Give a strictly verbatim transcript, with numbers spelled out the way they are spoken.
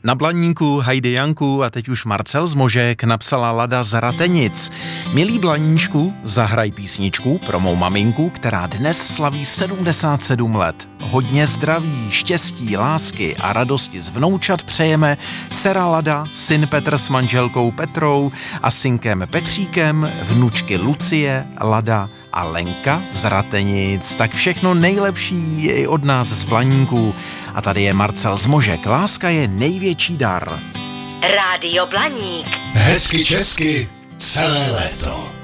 Na Blaníku, Heidi Janku a teď už Marcel Zmožek napsala Lada z Ratenic. Milý Blaníčku, zahraj písničku pro mou maminku, která dnes slaví sedmdesát sedm let. Hodně zdraví, štěstí, lásky a radosti z vnoučat přejeme dcera Lada, syn Petr s manželkou Petrou a synkem Petříkem, vnučky Lucie, Lada a Lenka z Ratenic. Tak všechno nejlepší i od nás z Blaníku. A tady je Marcel Zmožek. Láska je největší dar. Rádio Blaník. Hezky česky celé léto.